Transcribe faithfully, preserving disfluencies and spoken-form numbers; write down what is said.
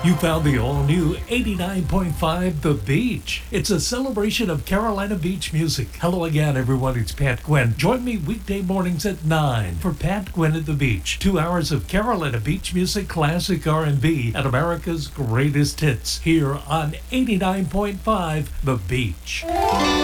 You found the all-new eighty-nine point five The Beach. It's a celebration of Carolina Beach music. Hello again, everyone. It's Pat Quinn. Join me weekday mornings at nine for Pat Quinn at the Beach. Two hours of Carolina Beach music, classic R and B, and America's greatest hits here on eighty-nine point five The Beach.